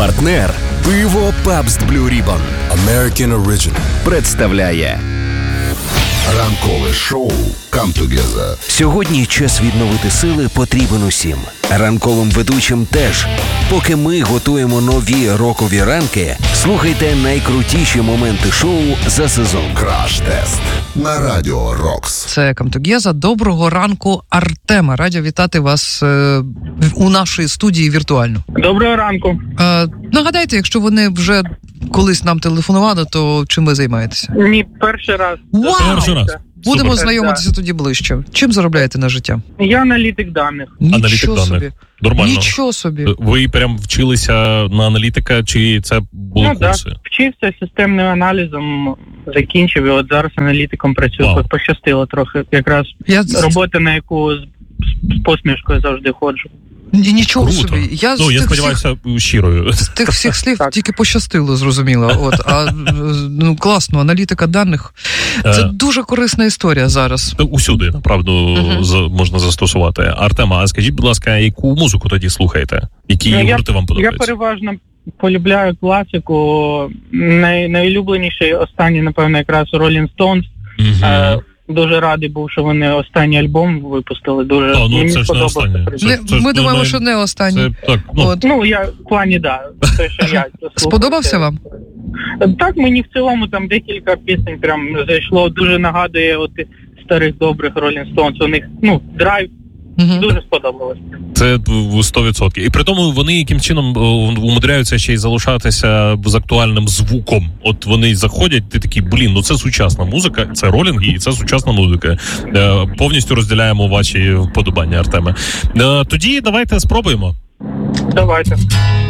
Партнер пиво Pabst Blue Ribbon American Original представляє ранкове шоу «Come Together». Сьогодні час відновити сили потрібен усім. Ранковим ведучим теж. Поки ми готуємо нові рокові ранки, слухайте найкрутіші моменти шоу за сезон. Краш-тест на Радіо Рокс. Це «Come Together». Доброго ранку, Артема. Раді вітати вас у нашій студії віртуально. Доброго ранку. Нагадайте, якщо вони вже колись нам телефонували, то чим ви займаєтеся? Ні, перший раз. Вау! Перший раз. Будемо Супер. знайомитися тоді ближче. Чим заробляєте на життя? Я аналітик даних. Аналітик Нічого даних. собі. Нормально. Нічого собі. Ви прям вчилися на аналітика, чи це були курси? Так. Вчився системним аналізом, закінчив, і от зараз аналітиком працюю. Вау. Пощастило трохи. Якраз робота, на яку з посмішкою завжди ходжу. Нічого Круто. собі. Я Я сподіваюся, щирою. з тих всіх слів Так. тільки пощастило, зрозуміло. Класно, аналітика даних. Це дуже корисна історія зараз. Усюди, направду, можна застосувати. Артема, а скажіть, будь ласка, яку музику тоді слухаєте? Які гурти вам Я подобаються? переважно полюбляю класику. Найулюбленіший останній, напевно, якраз Rolling Stones. Дуже радий був, що вони останній альбом випустили. Дуже Мені це ж не сподобався. останнє. Ми думаємо, що не останній. Це так, От. Я в плані, те, що я слухав. Сподобався вам? Так, мені в цілому там декілька пісень прям зайшло. Дуже нагадує старих добрих Rolling Stones. У них, драйв. Дуже сподобалось. Це 100%. І при тому вони яким чином умудряються ще й залишатися з актуальним звуком. От вони заходять, ти такий, це сучасна музика, це ролінги і це сучасна музика. Повністю розділяємо ваші вподобання, Артеме. Тоді давайте спробуємо. Давайте.